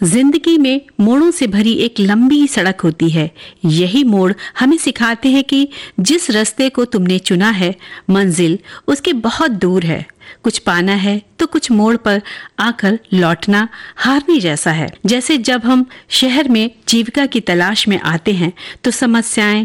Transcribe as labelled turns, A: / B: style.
A: जिंदगी में मोड़ों से भरी एक लंबी सड़क होती है। यही मोड़ हमें सिखाते हैं कि जिस रास्ते को तुमने चुना है, मंजिल उसके बहुत दूर है। कुछ पाना है तो कुछ मोड़ पर आकर लौटना हारने जैसा है। जैसे जब हम शहर में जीविका की तलाश में आते हैं तो समस्याएं